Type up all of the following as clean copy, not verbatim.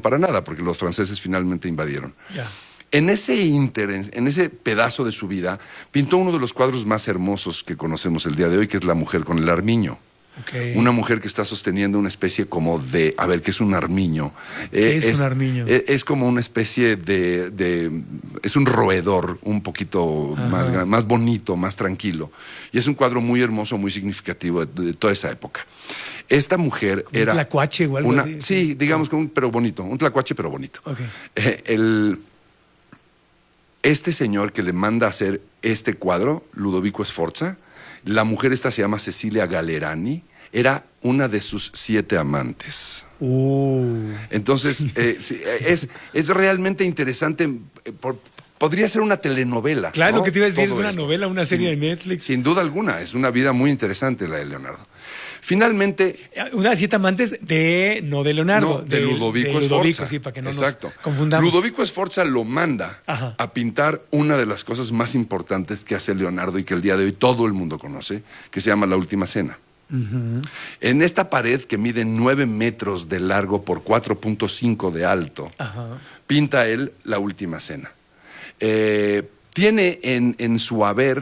para nada, porque los franceses finalmente invadieron. Ya. En ese pedazo de su vida, pintó uno de los cuadros más hermosos que conocemos el día de hoy, que es La mujer con el armiño. Okay. Una mujer que está sosteniendo una especie como de... A ver, ¿qué es un armiño? ¿Qué es un armiño? Es como una especie es un roedor un poquito más grande, más bonito, más tranquilo. Y es un cuadro muy hermoso, muy significativo de toda esa época. Esta mujer como era... un tlacuache o algo así. Sí, digamos, pero bonito. Un tlacuache, pero bonito. Okay. Este señor que le manda a hacer este cuadro, Ludovico Sforza, la mujer esta se llama Cecilia Galerani, era una de sus 7 amantes. Entonces, es realmente interesante. Podría ser una telenovela. Claro, ¿no? lo que te iba a decir, Todo es una esto. novela, una serie de Netflix. Sin duda alguna, es una vida muy interesante la de Leonardo. Finalmente... Una de 7 amantes no de Leonardo. No, de Ludovico Sforza. Sí, para que no Exacto. nos confundamos. Ludovico Sforza lo manda a pintar una de las cosas más importantes que hace Leonardo y que el día de hoy todo el mundo conoce, que se llama La Última Cena. En esta pared que mide 9 metros de largo por 4.5 de alto, pinta él La Última Cena. Tiene en su haber...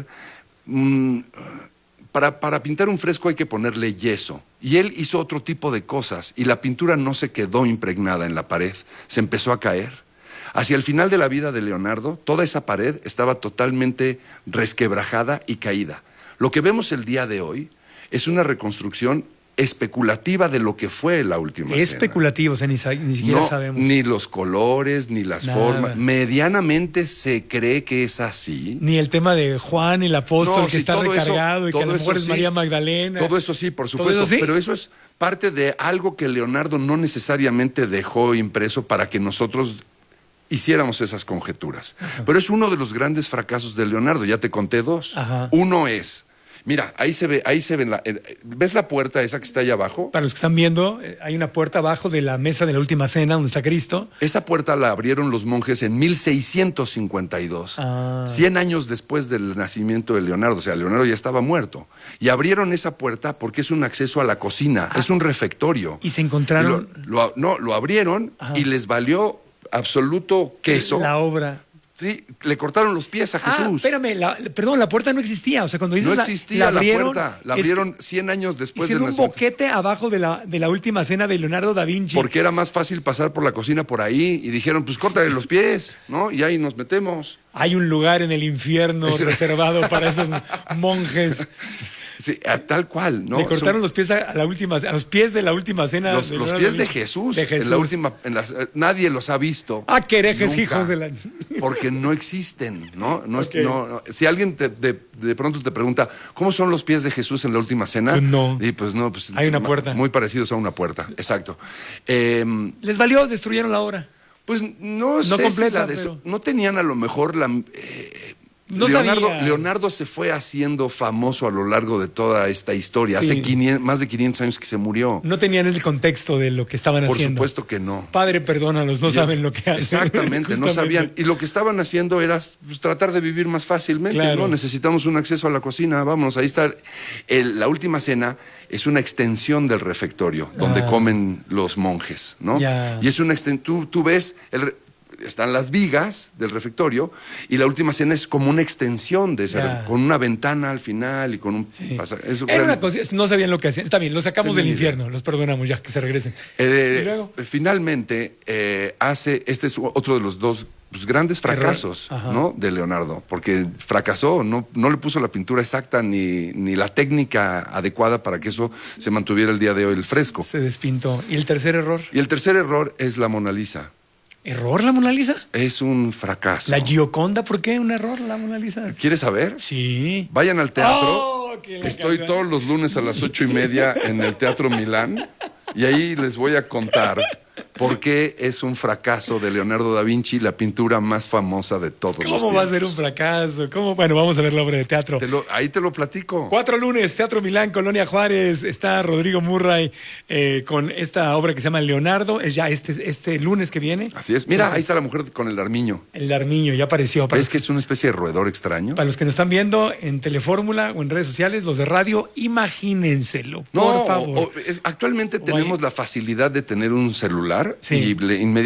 Para pintar un fresco hay que ponerle yeso. Y él hizo otro tipo de cosas y la pintura no se quedó impregnada en la pared, se empezó a caer. Hacia el final de la vida de Leonardo, toda esa pared estaba totalmente resquebrajada y caída. Lo que vemos el día de hoy es una reconstrucción especulativa de lo que fue La Última Cena. Especulativo, o sea, ni siquiera sabemos. Ni los colores, ni las formas. Medianamente se cree que es así. Ni el tema de Juan, el apóstol, que está recargado eso, y que a lo mejor es María Magdalena. Todo eso sí, por supuesto. ¿Eso sí? Pero eso es parte de algo que Leonardo no necesariamente dejó impreso para que nosotros hiciéramos esas conjeturas. Pero es uno de los grandes fracasos de Leonardo. Ya te conté 2. Uno es... Mira, ahí se ve, ¿ves la puerta esa que está ahí abajo? Para los que están viendo, hay una puerta abajo de la mesa de la Última Cena donde está Cristo. Esa puerta la abrieron los monjes en 1652, 100 años después del nacimiento de Leonardo. O sea, Leonardo ya estaba muerto. Y abrieron esa puerta porque es un acceso a la cocina, es un refectorio. Y se encontraron... Lo abrieron y les valió absoluto queso. La obra. Sí, le cortaron los pies a Jesús. Espérame, perdón, la puerta no existía. O sea, cuando dices no existía la puerta. La abrieron 100 años después del nacimiento. Hicieron un boquete abajo de la Última Cena de Leonardo da Vinci. Porque era más fácil pasar por la cocina por ahí y dijeron, pues córtale los pies, ¿no? Y ahí nos metemos. Hay un lugar en el infierno reservado para esos monjes. Sí, tal cual, ¿no? Le cortaron los pies a los pies de la Última Cena. Los pies de Jesús. En la última, nadie los ha visto. ¡Qué herejes, hijos de la... Porque no existen, ¿no? Okay. No, si alguien de pronto te pregunta, ¿cómo son los pies de Jesús en la Última Cena? Pues no. Y pues no, pues hay una puerta. Muy parecidos a una puerta, exacto. ¿Les valió? ¿Destruyeron la obra? Pues no sé completa, si pero... no tenían a lo mejor la... Leonardo se fue haciendo famoso a lo largo de toda esta historia. Sí. Hace más de 500 años que se murió. No tenían el contexto de lo que estaban haciendo. Por supuesto que no. Padre, perdónalos, no saben lo que hacen. Exactamente, no sabían. Y lo que estaban haciendo era pues, tratar de vivir más fácilmente, claro. ¿No? Necesitamos un acceso a la cocina, vámonos, ahí está. La Última Cena es una extensión del refectorio, donde comen los monjes, ¿no? Y es una extensión, tú ves... Están las vigas del refectorio y La Última Cena es como una extensión de ese con una ventana al final y con un Era una cosa, no sabían lo que hacían. Está bien, los sacamos del infierno, los perdonamos ya, que se regresen. Y luego, finalmente este es otro de los 2 grandes fracasos, ¿no? De Leonardo, porque fracasó, no le puso la pintura exacta ni la técnica adecuada para que eso se mantuviera el día de hoy el fresco. Se despintó. ¿Y el tercer error? Y el tercer error es la Mona Lisa. ¿Error la Mona Lisa? Es un fracaso. ¿La Gioconda? ¿Por qué un error la Mona Lisa? ¿Quieres saber? Sí. Vayan al teatro. Estoy todos los lunes a las 8:30 en el Teatro Milán y ahí les voy a contar por qué es un fracaso de Leonardo da Vinci, la pintura más famosa de todos los tiempos. ¿Cómo va a ser un fracaso? Bueno, vamos a ver la obra de teatro. Ahí te lo platico. 4 lunes, Teatro Milán, Colonia Juárez. Está Rodrigo Murray con esta obra que se llama Leonardo. Es ya este lunes que viene. Así es. Mira, ahí está la mujer con el armiño. El armiño, ya apareció. ¿Ves que es una especie de roedor extraño? Para los que nos están viendo en Telefórmula o en redes sociales, los de radio, imagínenselo, por favor. Actualmente tenemos la facilidad de tener un celular y inmediatamente